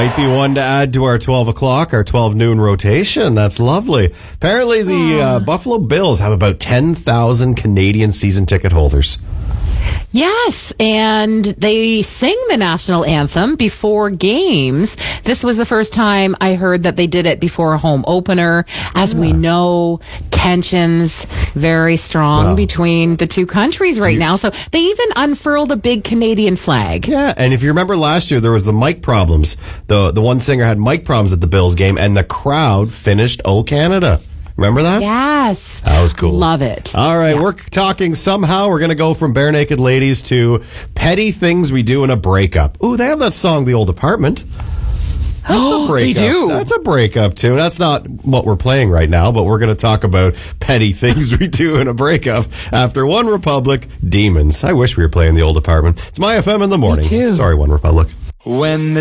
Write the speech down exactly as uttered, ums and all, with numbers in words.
Might be one to add to our twelve o'clock, our twelve noon rotation. That's lovely. Apparently, the uh, Buffalo Bills have about ten thousand Canadian season ticket holders. Yes, and they sing the national anthem before games. This was the first time I heard that they did it before a home opener. As yeah. we know, tensions very strong well, between the two countries right you, now. So they even unfurled a big Canadian flag. Yeah, and if you remember last year, there was the mic problems. The, the one singer had mic problems at the Bills game, and the crowd finished "O Canada." Remember that? Yes. That was cool. Love it. All right, yeah. we're talking somehow. We're going to go from Bare Naked Ladies to petty things we do in a breakup. Ooh, they have that song, The Old Apartment. That's oh, a breakup. They do. That's a breakup tune. That's not what we're playing right now, but we're going to talk about petty things we do in a breakup after One Republic, Demons. I wish we were playing The Old Apartment. It's My F M in the morning. Me too. Sorry, One Republic. When the